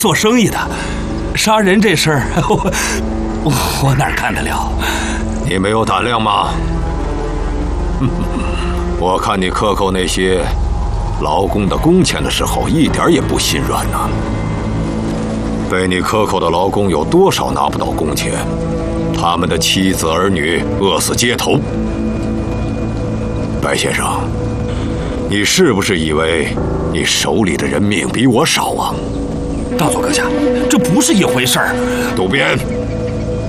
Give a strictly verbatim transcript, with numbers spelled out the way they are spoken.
做生意的，杀人这事儿，我我我哪干得了？ 你没有胆量吗？我看你克扣那些劳工的工钱的时候，一点也不心软呐。被你克扣的劳工有多少拿不到工钱？他们的妻子儿女饿死街头。白先生，你是不是以为你手里的人命比我少啊？ 大佐阁下，这不是一回事儿。 渡边，